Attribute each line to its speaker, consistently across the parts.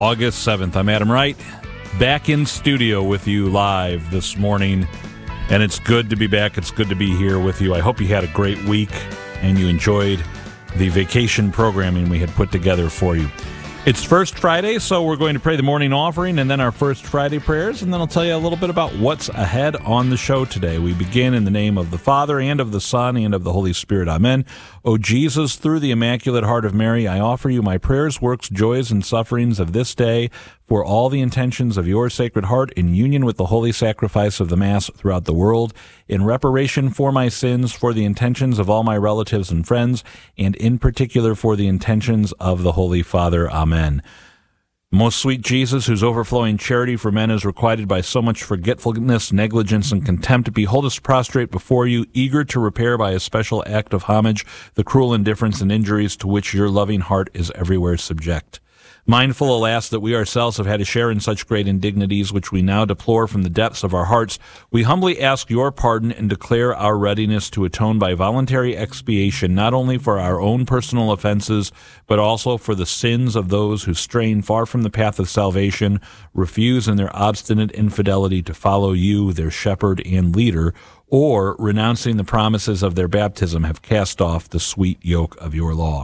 Speaker 1: August 7th. I'm Adam Wright, back in studio with you live this morning, and it's good to be back. It's good to be here with you. I hope you had a great week and you enjoyed the vacation programming we had put together for you. It's First Friday, so we're going to pray the morning offering and then our First Friday prayers, and then I'll tell you a little bit about what's ahead on the show today. We begin in the name of the Father, and of the Son, and of the Holy Spirit. Amen. O Jesus, through the Immaculate Heart of Mary, I offer you my prayers, works, joys, and sufferings of this day for all the intentions of your Sacred Heart in union with the holy sacrifice of the Mass throughout the world, in reparation for my sins, for the intentions of all my relatives and friends, and in particular for the intentions of the Holy Father. Amen. Most sweet Jesus, whose overflowing charity for men is requited by so much forgetfulness, negligence, and contempt, behold us prostrate before you, eager to repair by a special act of homage the cruel indifference and injuries to which your loving heart is everywhere subject. Mindful, alas, that we ourselves have had a share in such great indignities which we now deplore from the depths of our hearts, we humbly ask your pardon and declare our readiness to atone by voluntary expiation not only for our own personal offenses, but also for the sins of those who strain far from the path of salvation, refuse in their obstinate infidelity to follow you, their shepherd and leader, or, renouncing the promises of their baptism, have cast off the sweet yoke of your law.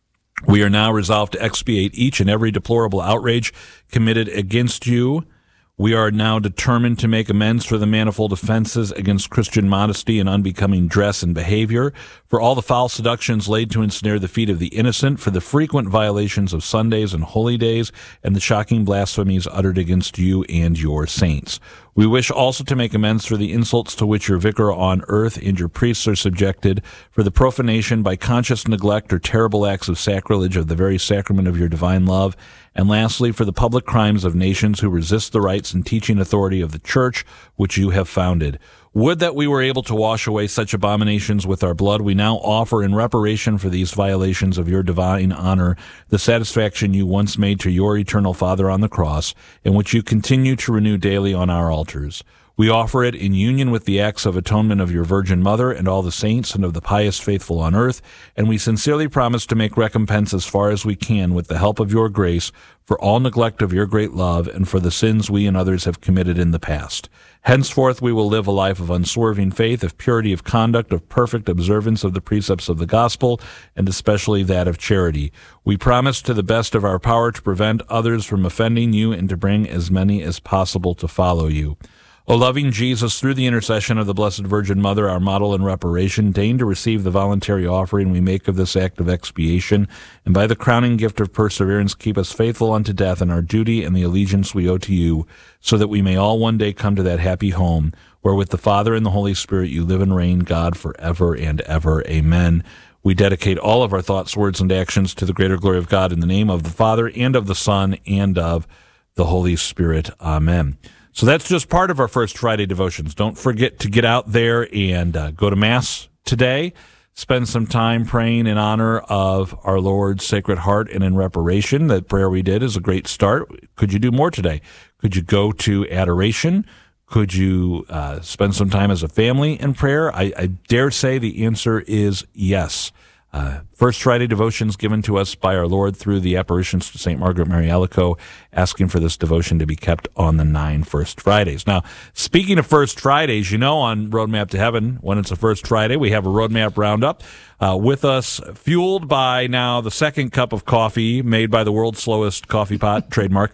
Speaker 1: We are now resolved to expiate each and every deplorable outrage committed against you. We are now determined to make amends for the manifold offenses against Christian modesty and unbecoming dress and behavior, for all the foul seductions laid to ensnare the feet of the innocent, for the frequent violations of Sundays and holy days, and the shocking blasphemies uttered against you and your saints. We wish also to make amends for the insults to which your vicar on earth and your priests are subjected, for the profanation by conscious neglect or terrible acts of sacrilege of the very sacrament of your divine love, and lastly, for the public crimes of nations who resist the rights and teaching authority of the Church which you have founded. Would that we were able to wash away such abominations with our blood. We now offer in reparation for these violations of your divine honor the satisfaction you once made to your eternal Father on the cross, and which you continue to renew daily on our altars. We offer it in union with the acts of atonement of your Virgin Mother and all the saints and of the pious faithful on earth, and we sincerely promise to make recompense as far as we can with the help of your grace for all neglect of your great love and for the sins we and others have committed in the past. Henceforth we will live a life of unswerving faith, of purity of conduct, of perfect observance of the precepts of the gospel, and especially that of charity. We promise to the best of our power to prevent others from offending you and to bring as many as possible to follow you. O loving Jesus, through the intercession of the Blessed Virgin Mother, our model in reparation, deign to receive the voluntary offering we make of this act of expiation, and by the crowning gift of perseverance keep us faithful unto death in our duty and the allegiance we owe to you, so that we may all one day come to that happy home, where with the Father and the Holy Spirit you live and reign, God, forever and ever. Amen. We dedicate all of our thoughts, words, and actions to the greater glory of God in the name of the Father, and of the Son, and of the Holy Spirit. Amen. So that's just part of our First Friday devotions. Don't forget to get out there and go to Mass today. Spend some time praying in honor of our Lord's Sacred Heart and in reparation. That prayer we did is a great start. Could you do more today? Could you go to adoration? Could you spend some time as a family in prayer? I dare say the answer is yes. First Friday devotions given to us by our Lord through the apparitions to St. Margaret Mary Alacoque, asking for this devotion to be kept on the 9 First Fridays. Now, speaking of First Fridays, you know, on Roadmap to Heaven, when it's a First Friday, we have a Roadmap Roundup. With us, fueled by now the second cup of coffee made by the world's slowest coffee pot, trademark,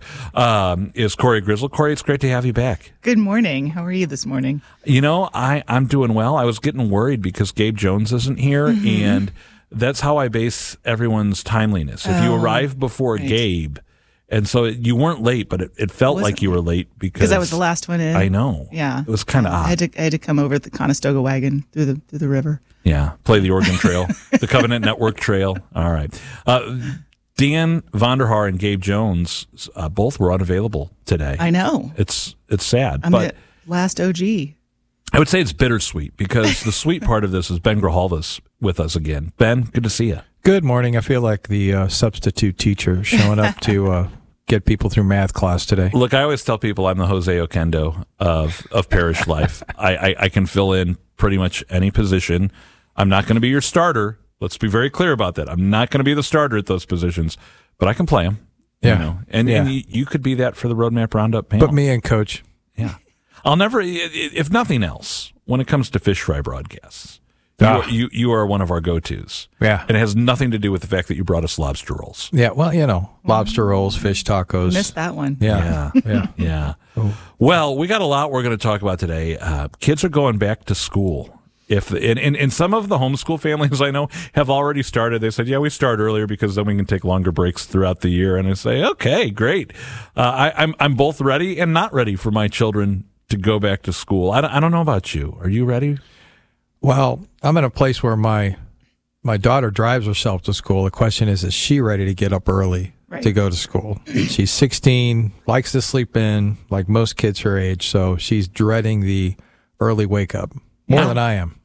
Speaker 1: is Corey Grizzle. Corey, it's great to have you back.
Speaker 2: Good morning. How are you this morning?
Speaker 1: You know, I'm doing well. I was getting worried because Gabe Jones isn't here, and that's how I base everyone's timeliness. If you arrive before Gabe, and so you weren't late, but it felt like you were late because
Speaker 2: I was the last one in.
Speaker 1: I know.
Speaker 2: Yeah,
Speaker 1: it was kind of odd.
Speaker 2: I had to come over the Conestoga wagon through the river.
Speaker 1: Yeah, play the Oregon Trail, the Covenant Network Trail. All right. Dan Vonderhaar and Gabe Jones both were unavailable today.
Speaker 2: I know.
Speaker 1: It's sad.
Speaker 2: I'm
Speaker 1: but
Speaker 2: the last OG.
Speaker 1: I would say it's bittersweet because the sweet part of this is Ben Grijalva's with us again. Ben, good to see you.
Speaker 3: Good morning. I feel like the substitute teacher showing up to get people through math class today.
Speaker 1: Look, I always tell people I'm the Jose Oquendo of parish life. I can fill in pretty much any position. I'm not going to be your starter. Let's be very clear about that. I'm not going to be the starter at those positions, but I can play them.
Speaker 3: Yeah.
Speaker 1: You know? And you could be that for the Roadmap Roundup panel.
Speaker 3: Put me in, Coach.
Speaker 1: Yeah. I'll never, if nothing else, when it comes to fish fry broadcasts, you are one of our go-tos.
Speaker 3: Yeah.
Speaker 1: And it has nothing to do with the fact that you brought us lobster rolls.
Speaker 3: Yeah, well, lobster rolls, fish tacos.
Speaker 2: Missed that one.
Speaker 3: Yeah.
Speaker 1: Yeah. Well, we got a lot we're going to talk about today. Kids are going back to school. And some of the homeschool families I know have already started. They said, we start earlier because then we can take longer breaks throughout the year. And I say, okay, great. I'm both ready and not ready for my children to go back to school. I don't know about you. Are you ready?
Speaker 3: Well, I'm in a place where my daughter drives herself to school. The question is she ready to get up early to go to school? She's 16, likes to sleep in, like most kids her age, so she's dreading the early wake up more than I am.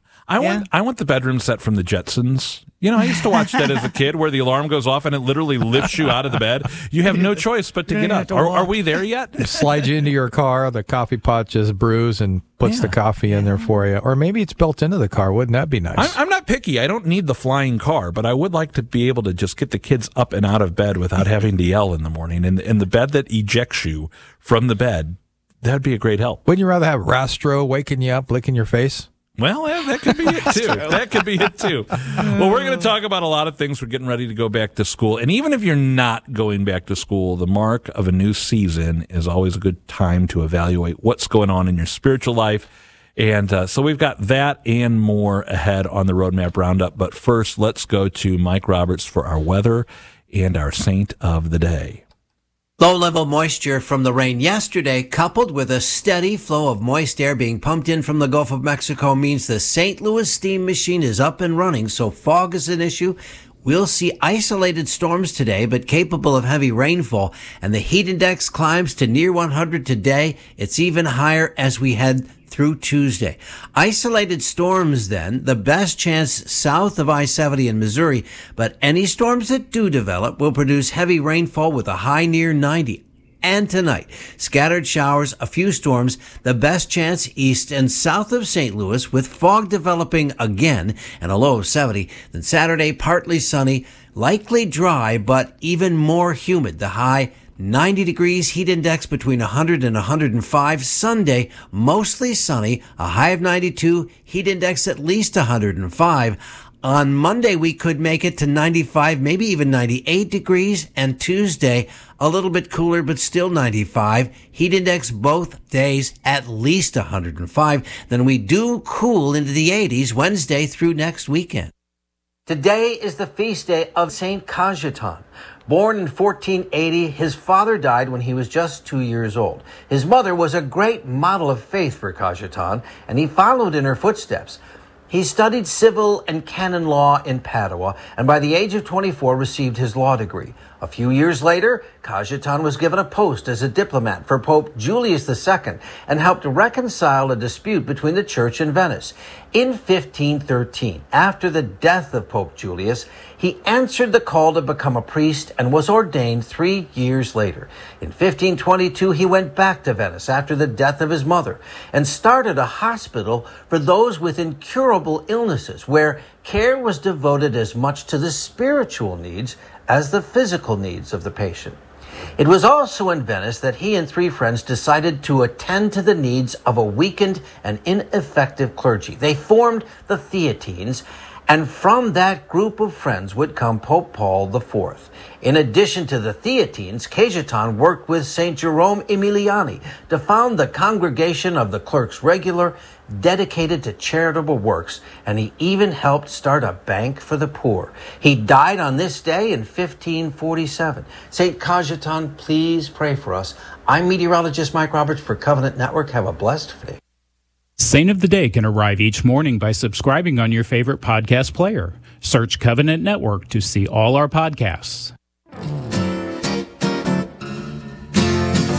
Speaker 1: I want the bedroom set from the Jetsons. I used to watch that as a kid where the alarm goes off and it literally lifts you out of the bed. You have no choice but to get up. Are we there yet?
Speaker 3: It slides you into your car, the coffee pot just brews and puts the coffee in there for you. Or maybe it's built into the car. Wouldn't that be nice?
Speaker 1: I'm not picky. I don't need the flying car, but I would like to be able to just get the kids up and out of bed without having to yell in the morning. And the bed that ejects you from the bed, that'd be a great help.
Speaker 3: Wouldn't you rather have Rastro waking you up, licking your face?
Speaker 1: Well, that could be it, too. That could be it, too. Well, we're going to talk about a lot of things. We're getting ready to go back to school. And even if you're not going back to school, the mark of a new season is always a good time to evaluate what's going on in your spiritual life. And so we've got that and more ahead on the Roadmap Roundup. But first, let's go to Mike Roberts for our weather and our saint of the day.
Speaker 4: Low-level moisture from the rain yesterday, coupled with a steady flow of moist air being pumped in from the Gulf of Mexico, means the St. Louis steam machine is up and running, so fog is an issue. We'll see isolated storms today, but capable of heavy rainfall, and the heat index climbs to near 100 today. It's even higher as we head through Tuesday. Isolated storms then, the best chance south of I-70 in Missouri, but any storms that do develop will produce heavy rainfall with a high near 90. And tonight, scattered showers, a few storms, the best chance east and south of St. Louis with fog developing again and a low of 70. Then Saturday, partly sunny, likely dry, but even more humid. The high 90 degrees, heat index between 100 and 105. Sunday, mostly sunny, a high of 92, heat index at least 105. On Monday, we could make it to 95, maybe even 98 degrees. And Tuesday, a little bit cooler, but still 95. Heat index both days at least 105. Then we do cool into the 80s Wednesday through next weekend. Today is the feast day of St. Cajetan. Born in 1480, his father died when he was just 2 years old. His mother was a great model of faith for Cajetan, and he followed in her footsteps. He studied civil and canon law in Padua, and by the age of 24 received his law degree. A few years later, Cajetan was given a post as a diplomat for Pope Julius II and helped reconcile a dispute between the church and Venice. In 1513, after the death of Pope Julius, he answered the call to become a priest and was ordained 3 years later. In 1522, he went back to Venice after the death of his mother and started a hospital for those with incurable illnesses, where care was devoted as much to the spiritual needs as the physical needs of the patient. It was also in Venice that he and 3 friends decided to attend to the needs of a weakened and ineffective clergy. They formed the Theatines, and from that group of friends would come Pope Paul IV. In addition to the Theatines, Cajetan worked with St. Jerome Emiliani to found the Congregation of the Clerks Regular, dedicated to charitable works, and he even helped start a bank for the poor. He died on this day in 1547. St. Cajetan, please pray for us. I'm meteorologist Mike Roberts for Covenant Network. Have a blessed day.
Speaker 5: Saint of the Day can arrive each morning by subscribing on your favorite podcast player. Search Covenant Network to see all our podcasts.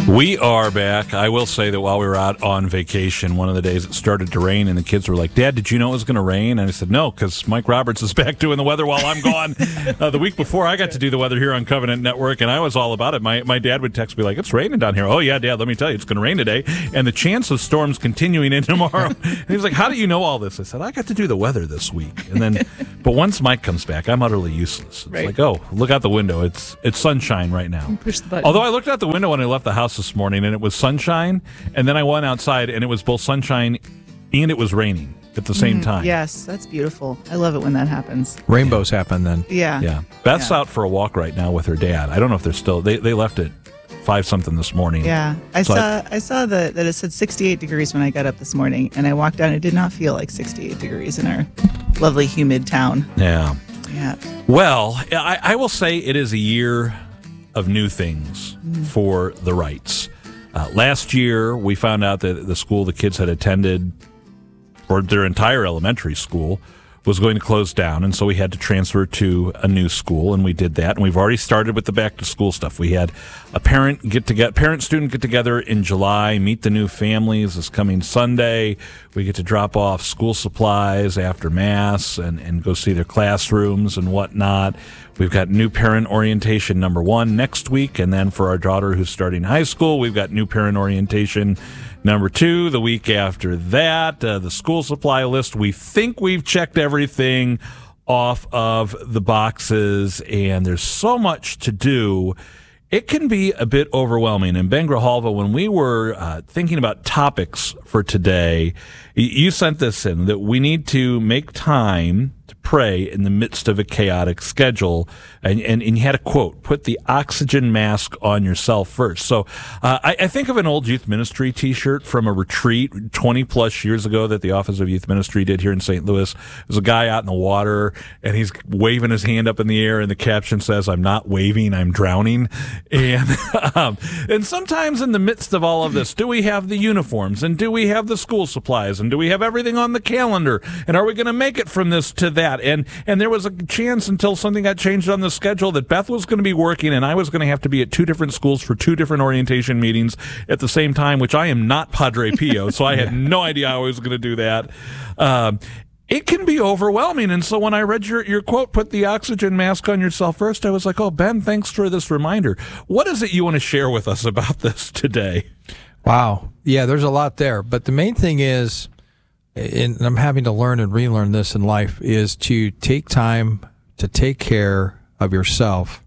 Speaker 1: We are back. I will say that while we were out on vacation, one of the days it started to rain, and the kids were like, "Dad, did you know it was going to rain?" And I said, "No, because Mike Roberts is back doing the weather while I'm gone." The week before, I got to do the weather here on Covenant Network, and I was all about it. My dad would text me like, "It's raining down here." "Oh, yeah, Dad, let me tell you, it's going to rain today, and the chance of storms continuing in tomorrow." And he was like, "How do you know all this?" I said, "I got to do the weather this week." And then, but once Mike comes back, I'm utterly useless. It's like, oh, look out the window. It's sunshine right now.
Speaker 2: Push the button.
Speaker 1: Although I looked out the window when I left the house this morning, and it was sunshine, and then I went outside, and it was both sunshine and it was raining at the same time.
Speaker 2: Yes, that's beautiful. I love it when that happens.
Speaker 3: Rainbows happen then.
Speaker 2: Yeah.
Speaker 1: Beth's out for a walk right now with her dad. I don't know if they're still. They left at 5-something this morning.
Speaker 2: Yeah, I saw that it said 68 degrees when I got up this morning, and I walked down. It did not feel like 68 degrees in our lovely humid town.
Speaker 1: Yeah.
Speaker 2: Yeah.
Speaker 1: Well, I will say it is a year of new things for the Wrights. Last year, we found out that the school the kids had attended for their entire elementary school was going to close down, and so we had to transfer to a new school, and we did that. And we've already started with the back-to-school stuff. We had a parent-student get-together in July, meet the new families this coming Sunday. We get to drop off school supplies after Mass and go see their classrooms and whatnot. We've got new parent orientation number 1 next week, and then for our daughter who's starting high school, we've got new parent orientation number 2 the week after that. The school supply list, we think we've checked everything off of the boxes, and there's so much to do. It can be a bit overwhelming. And Ben Grijalva, when we were thinking about topics for today, you sent this in, that we need to make time to pray in the midst of a chaotic schedule. And you had a quote, "Put the oxygen mask on yourself first." So I think of an old youth ministry T-shirt from a retreat 20-plus years ago that the Office of Youth Ministry did here in St. Louis. There's a guy out in the water, and he's waving his hand up in the air, and the caption says, "I'm not waving, I'm drowning." And sometimes in the midst of all of this, do we have the uniforms, and do we have the school supplies, and do we have everything on the calendar, and are we going to make it from this to that? And there was a chance until something got changed on the schedule that Beth was going to be working, and I was going to have to be at 2 different schools for 2 different orientation meetings at the same time, which I am not Padre Pio, so I had no idea how I was going to do that. It can be overwhelming. And so when I read your quote, "Put the oxygen mask on yourself first," I was like, oh, Ben, thanks for this reminder. What is it you want to share with us about this today?
Speaker 3: Wow. Yeah, there's a lot there. But the main thing is, and I'm having to learn and relearn this in life, is to take time to take care of yourself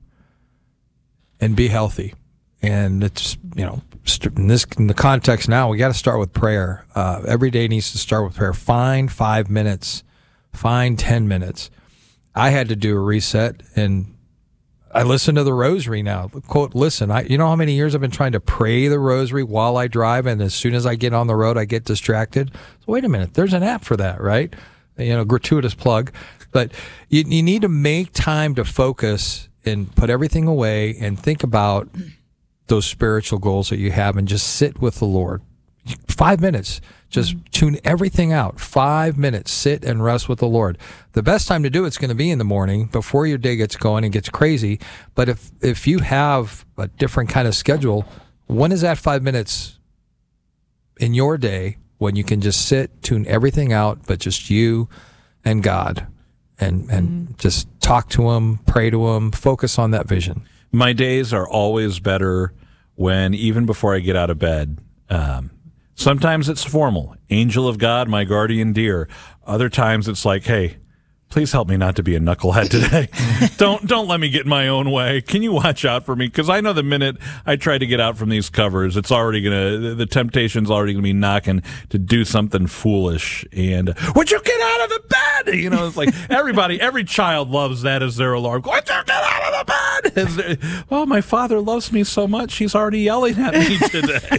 Speaker 3: and be healthy. And it's, in the context now, we got to start with prayer. Every day needs to start with prayer. Find 5 minutes, find 10 minutes. I had to do a reset, and I listen to the rosary now. Quote, listen, you know how many years I've been trying to pray the rosary while I drive, and as soon as I get on the road, I get distracted. So wait a minute, there's an app for that, right? Gratuitous plug. But you need to make time to focus and put everything away and think about those spiritual goals that you have and just sit with the Lord. 5 minutes. Just tune everything out. 5 minutes. Sit and rest with the Lord. The best time to do it's going to be in the morning before your day gets going and gets crazy. But if you have a different kind of schedule, when is that 5 minutes in your day when you can just sit, tune everything out, but just you and God and just talk to Him, pray to Him, focus on that vision?
Speaker 1: My days are always better when, even before I get out of bed, sometimes it's formal. Angel of God, my guardian dear. Other times it's like, hey, please help me not to be a knucklehead today. Don't let me get in my own way. Can you watch out for me? Because I know the minute I try to get out from these covers, it's already the temptation's already gonna be knocking to do something foolish. And would you get out of the bed? It's like every child loves that as their alarm. Would you get out of the bed? Well, my father loves me so much, he's already yelling at me today.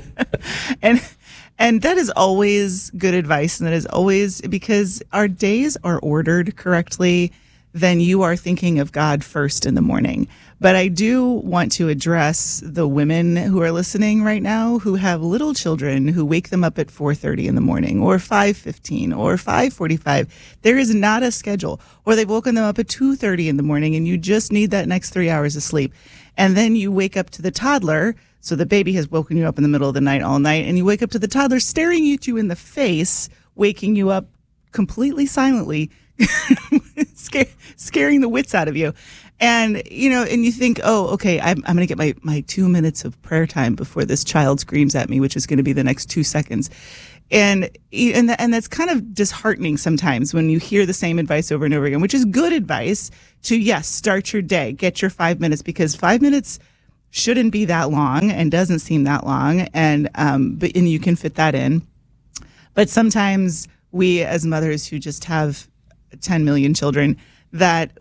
Speaker 2: And that is always good advice, and that is always, because our days are ordered correctly, then you are thinking of God first in the morning. But I do want to address the women who are listening right now who have little children who wake them up at 4:30 in the morning or 5:15 or 5:45. There is not a schedule. Or they've woken them up at 2:30 in the morning and you just need that next 3 hours of sleep. And then you wake up to the toddler So the baby has woken you up in the middle of the night all night, and you wake up to the toddler staring at you in the face, waking you up completely silently, scaring the wits out of you. And, and you think, oh, okay, I'm going to get my 2 minutes of prayer time before this child screams at me, which is going to be the next 2 seconds. And that's kind of disheartening sometimes when you hear the same advice over and over again, which is good advice to, yes, start your day, get your 5 minutes, because 5 minutes shouldn't be that long and doesn't seem that long. And you can fit that in. But sometimes we as mothers who just have 10 million children that,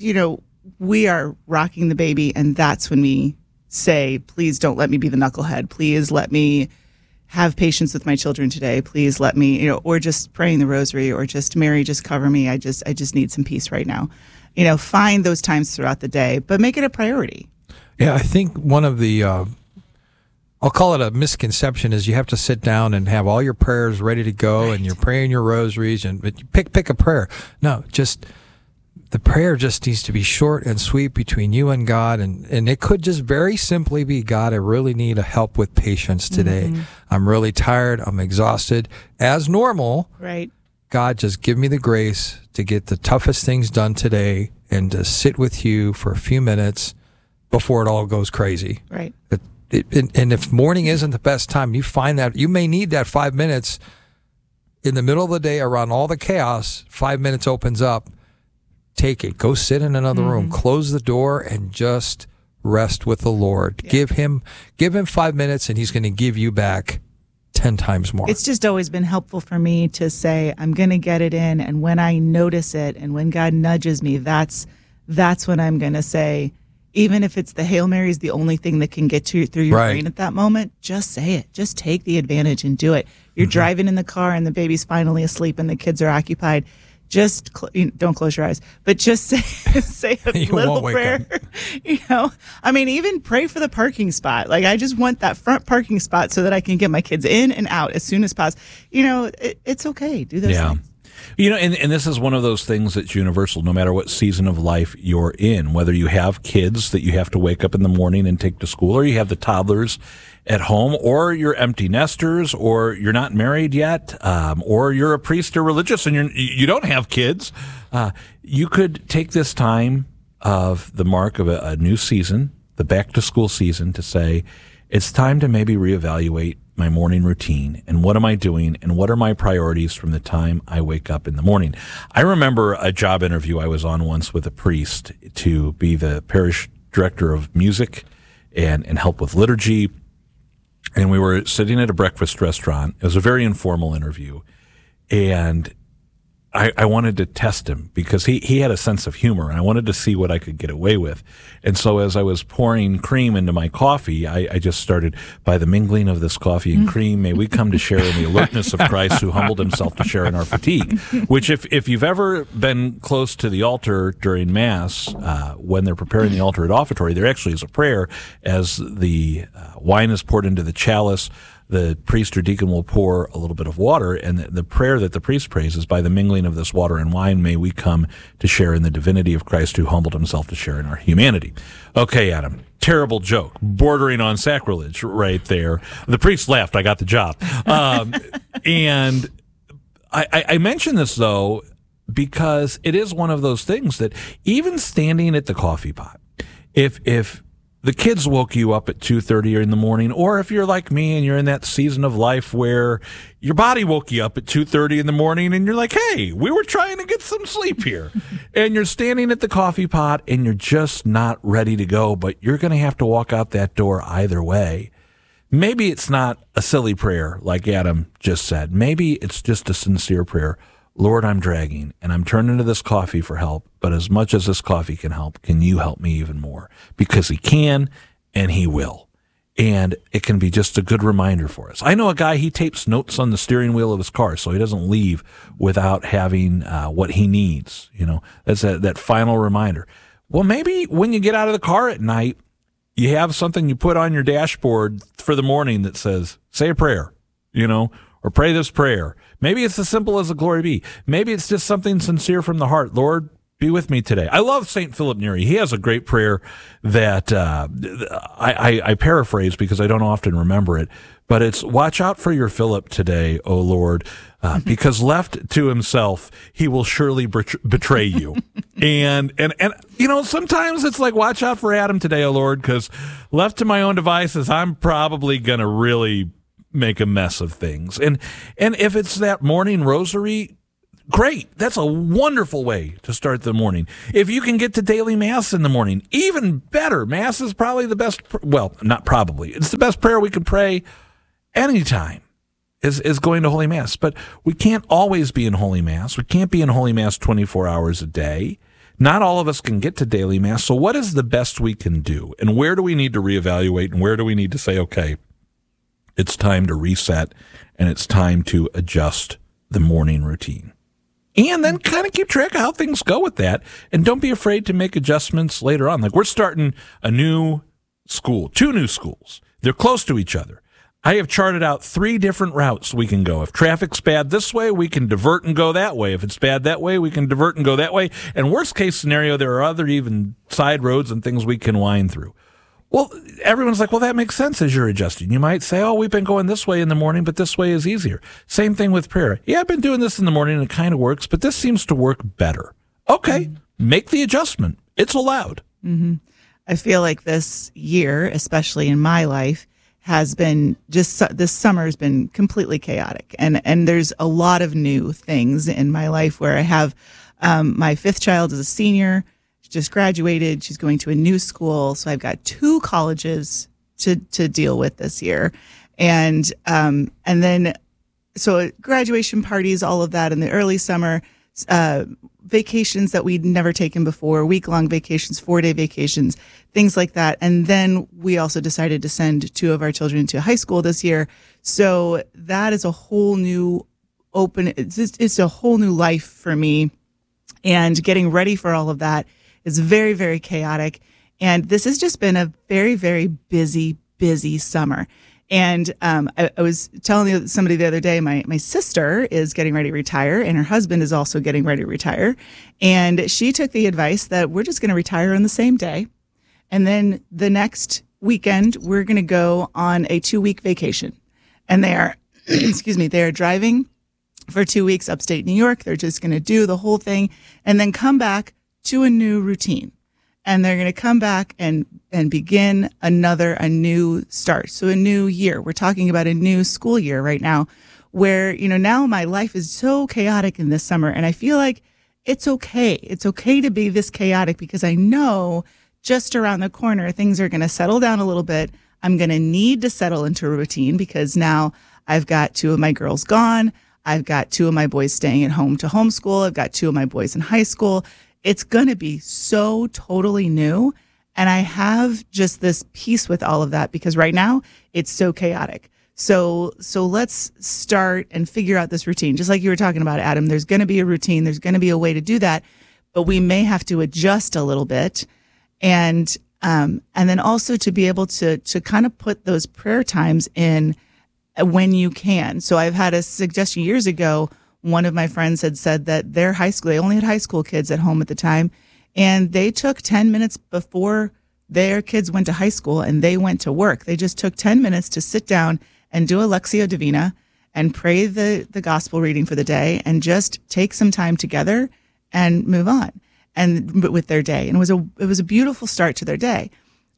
Speaker 2: we are rocking the baby, and that's when we say, please don't let me be the knucklehead. Please let me have patience with my children today. Please let me, or just praying the rosary, or just, Mary, just cover me. I just need some peace right now. Find those times throughout the day, but make it a priority.
Speaker 3: Yeah, I think one of the, I'll call it a misconception, is you have to sit down and have all your prayers ready to go, right, and you're praying your rosaries, and pick a prayer. No, just the prayer just needs to be short and sweet between you and God, and it could just very simply be, God, I really need a help with patience today. Mm-hmm. I'm really tired. I'm exhausted. As normal,
Speaker 2: right?
Speaker 3: God, just give me the grace to get the toughest things done today and to sit with you for a few minutes before it all goes crazy.
Speaker 2: Right.
Speaker 3: And if morning isn't the best time, you find that you may need that 5 minutes in the middle of the day around all the chaos. 5 minutes opens up. Take it. Go sit in another room. Close the door and just rest with the Lord. Yeah. Give him 5 minutes, and he's going to give you back 10 times more.
Speaker 2: It's just always been helpful for me to say, I'm going to get it in, and when I notice it and when God nudges me, that's when I'm going to say, even if it's the Hail Mary is the only thing that can get through your brain at that moment, just say it. Just take the advantage and do it. You're driving in the car and the baby's finally asleep and the kids are occupied. Just don't close your eyes, but just say a little prayer. Even pray for the parking spot. Like, I just want that front parking spot so that I can get my kids in and out as soon as possible. It's okay. Do those things.
Speaker 1: And this is one of those things that's universal, no matter what season of life you're in, whether you have kids that you have to wake up in the morning and take to school, or you have the toddlers at home, or you're empty nesters, or you're not married yet, or you're a priest or religious and you don't have kids. You could take this time of the mark of a new season, the back to school season, to say, it's time to maybe reevaluate my morning routine, and what am I doing, and what are my priorities from the time I wake up in the morning. I remember a job interview I was on once with a priest to be the parish director of music and help with liturgy. And we were sitting at a breakfast restaurant. It was a very informal interview. And I wanted to test him because he had a sense of humor, and I wanted to see what I could get away with. And so as I was pouring cream into my coffee, I just started, by the mingling of this coffee and cream, may we come to share in the alertness of Christ who humbled himself to share in our fatigue. Which if you've ever been close to the altar during Mass, when they're preparing the altar at offertory, there actually is a prayer as the wine is poured into the chalice. The priest or deacon will pour a little bit of water, and the prayer that the priest prays is, by the mingling of this water and wine, may we come to share in the divinity of Christ who humbled himself to share in our humanity. Okay, Adam, terrible joke, bordering on sacrilege right there. The priest laughed, I got the job. And I mention this, though, because it is one of those things that even standing at the coffee pot, if the kids woke you up at 2:30 in the morning, or if you're like me and you're in that season of life where your body woke you up at 2:30 in the morning and you're like, hey, we were trying to get some sleep here. And you're standing at the coffee pot and you're just not ready to go, but you're going to have to walk out that door either way. Maybe it's not a silly prayer like Adam just said. Maybe it's just a sincere prayer. Lord, I'm dragging, and I'm turning to this coffee for help, but as much as this coffee can help, can you help me even more? Because he can, and he will. And it can be just a good reminder for us. I know a guy, he tapes notes on the steering wheel of his car so he doesn't leave without having what he needs. That's that final reminder. Well, maybe when you get out of the car at night, you have something you put on your dashboard for the morning that says, say a prayer, or pray this prayer. Maybe it's as simple as a glory be. Maybe it's just something sincere from the heart. Lord, Be with me today. I love St. Philip Neri. He has a great prayer that I paraphrase because I don't often remember it, but it's, watch out for your Philip today, O Lord, because left to himself, he will surely betray you. and sometimes it's like, watch out for Adam today, O Lord, because left to my own devices, I'm probably going to really make a mess of things. And if it's that morning rosary, great. That's a wonderful way to start the morning. If you can get to daily Mass in the morning, even better. Mass is probably the best, well, not probably. It's the best prayer we could pray anytime is going to Holy Mass. But we can't always be in Holy Mass. We can't be in Holy Mass 24 hours a day. Not all of us can get to daily Mass. So what is the best we can do? And where do we need to reevaluate? And where do we need to say, okay, it's time to reset and it's time to adjust the morning routine? And then kind of keep track of how things go with that. And don't be afraid to make adjustments later on. Like, we're starting a new school, 2 new schools. They're close to each other. I have charted out 3 different routes we can go. If traffic's bad this way, we can divert and go that way. If it's bad that way, we can divert and go that way. And worst case scenario, there are other even side roads and things we can wind through. Well, everyone's like, well, that makes sense as you're adjusting. You might say, oh, we've been going this way in the morning, but this way is easier. Same thing with prayer. Yeah, I've been doing this in the morning and it kind of works, but this seems to work better. Okay, make the adjustment. It's allowed.
Speaker 2: Mm-hmm. I feel like this year, especially in my life, has been just, this summer has been completely chaotic. And there's a lot of new things in my life where I have my 5th child is a senior. Just graduated. She's going to a new school. So I've got 2 colleges to deal with this year. And then, so graduation parties, all of that in the early summer, vacations that we'd never taken before, week-long vacations, 4-day vacations, things like that. And then we also decided to send 2 of our children to high school this year. So that is a whole new it's a whole new life for me. And getting ready for all of that is very, very chaotic. And this has just been a very, very busy summer. And I was telling somebody the other day, my sister is getting ready to retire, and her husband is also getting ready to retire. And she took the advice that we're just going to retire on the same day. And then the next weekend, we're going to go on a 2-week vacation. And they are, they are driving for 2 weeks upstate New York. They're just going to do the whole thing and then come back to a new routine. And they're going to come back and begin a new start. So a new year. We're talking about a new school year right now where, now my life is so chaotic in this summer. And I feel like it's okay. It's okay to be this chaotic because I know just around the corner, things are going to settle down a little bit. I'm going to need to settle into a routine because now I've got 2 of my girls gone. I've got 2 of my boys staying at home to homeschool. I've got 2 of my boys in high school. It's going to be so totally new. And I have just this peace with all of that because right now it's so chaotic. So let's start and figure out this routine. Just like you were talking about, Adam, there's going to be a routine. There's going to be a way to do that, but we may have to adjust a little bit. And then also to be able to kind of put those prayer times in when you can. So I've had a suggestion years ago. One of my friends had said that their high school, they only had high school kids at home at the time, and they took 10 minutes before their kids went to high school and they went to work. They just took 10 minutes to sit down and do a Lectio Divina and pray the gospel reading for the day and just take some time together and move on and with their day. And it was a beautiful start to their day.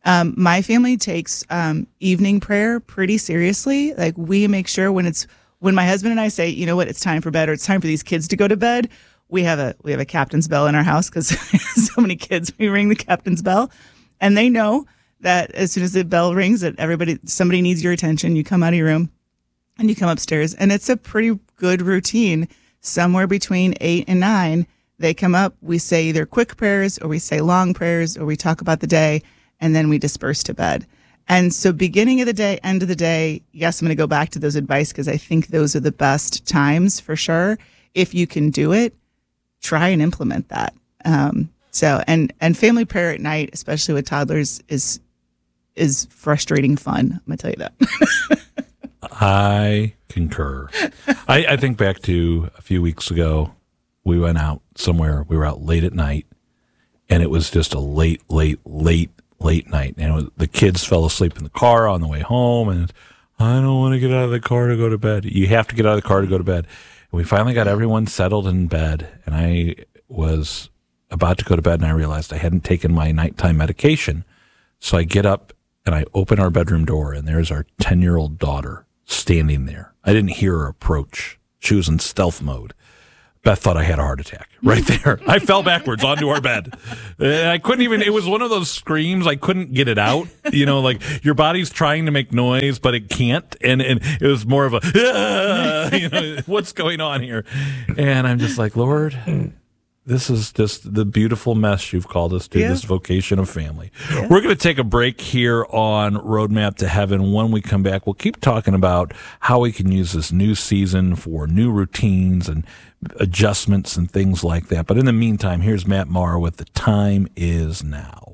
Speaker 2: My family takes evening prayer pretty seriously. Like, we make sure when my husband and I say, you know what, it's time for bed, or it's time for these kids to go to bed, we have a captain's bell in our house because so many kids, we ring the captain's bell, and they know that as soon as the bell rings that somebody needs your attention, you come out of your room and you come upstairs. And it's a pretty good routine. Somewhere between 8 and 9, they come up, we say either quick prayers or we say long prayers or we talk about the day, and then we disperse to bed. And so beginning of the day, end of the day, yes, I'm going to go back to those advice because I think those are the best times for sure. If you can do it, try and implement that. And family prayer at night, especially with toddlers, is frustrating fun. I'm going to tell you that.
Speaker 1: I concur. I think back to a few weeks ago, we went out somewhere. We were out late at night. And it was just a late night. And the kids fell asleep in the car on the way home. And I don't want to get out of the car to go to bed. You have to get out of the car to go to bed. And we finally got everyone settled in bed. And I was about to go to bed, and I realized I hadn't taken my nighttime medication. So I get up and I open our bedroom door, and there's our 10-year-old daughter standing there. I didn't hear her approach. She was in stealth mode. Beth thought I had a heart attack right there. I fell backwards onto our bed. And I couldn't even, it was one of those screams, I couldn't get it out. You know, like your body's trying to make noise, but it can't. And it was more of a, you know, what's going on here? And I'm just like, Lord, this is just the beautiful mess you've called us to, this vocation of family. Yeah. We're going to take a break here on Roadmap to Heaven. When we come back, we'll keep talking about how we can use this new season for new routines and adjustments and things like that. But in the meantime, here's Matt Maher with The Time Is Now.